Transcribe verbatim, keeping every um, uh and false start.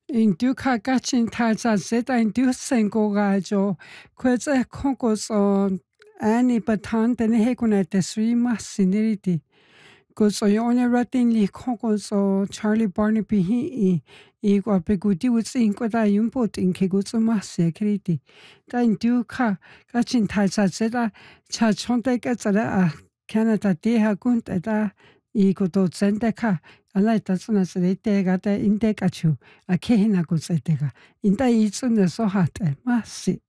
In du kagachin talsa zeta in du sengo gajo, kweze konkos on ani batan tene hekuna tesri masiniriti. Goes on a rating li konkos o Charlie Barnaby hi i go beguti with ink with a yumpot in keguts masse criti. Da in du ka gachin talsa zeta chachonte gets a Canada deha gunt eta I go to zenteka. Alai tatsuna srete gata indekachu a kehina go zetega. Inda itsune so hate masi.